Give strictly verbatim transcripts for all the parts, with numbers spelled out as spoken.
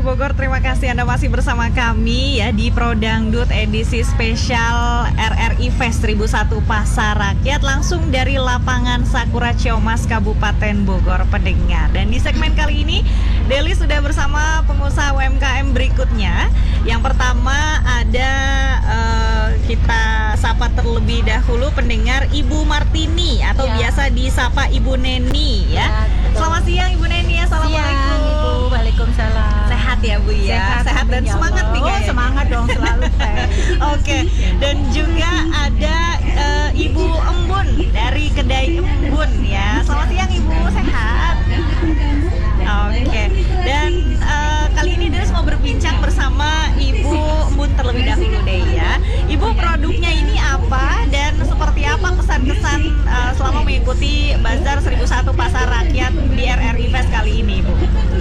Bogor, terima kasih Anda masih bersama kami ya di Prodangdut edisi spesial R R I Fest seribu satu Pasar Rakyat langsung dari lapangan Sakura Ciamas Kabupaten Bogor pendengar. Dan di segmen kali ini Deli sudah bersama pengusaha U M K M berikutnya. Yang pertama ada uh, kita sapa terlebih dahulu pendengar Ibu Martini atau ya. biasa disapa Ibu Neni ya. Ya, Selamat siang Ibu Neni, assalamualaikum. Siang, Ibu. Waalaikumsalam. Sehat ya Bu ya, sehat, sehat dan ya semangat Allah. nih Oh, kayaknya. semangat dong selalu. Oke, dan juga ada uh, Ibu Embun dari kedai Embun ya. Selamat siang Ibu, sehat. Oke, dan uh, kali ini Des mau berbincang bersama Ibu Embun terlebih dahulu deh ya. Ibu, produknya ini apa dan seperti apa kesan-kesan uh, selama mengikuti Bazar seribu satu Pasar Rakyat di R R I Fest kali ini Ibu?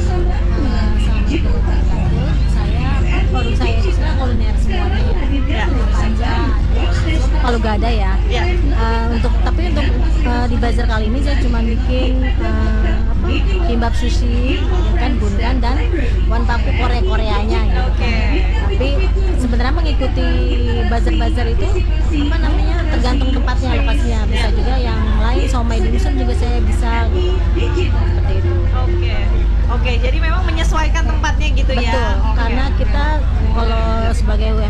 Saya produk saya itu sebenarnya kuliner semuanya Ya. aja. Kalau gak ada ya. Ya. Uh, untuk tapi untuk uh, di bazar kali ini saya cuma bikin uh, apa kimbap sushi, ya kan bunkan dan wanpaku Korea Koreanya ya. Oke. Tapi sebenarnya mengikuti bazar-bazar itu apa namanya tergantung tempatnya, lokasinya. Bisa juga yang lain somai dimsum juga saya bisa gitu. Seperti itu. Oke, oke. Jadi memang menyesuaikan tempatnya gitu ya. Betul, Oke. karena kita kalau sebagai U M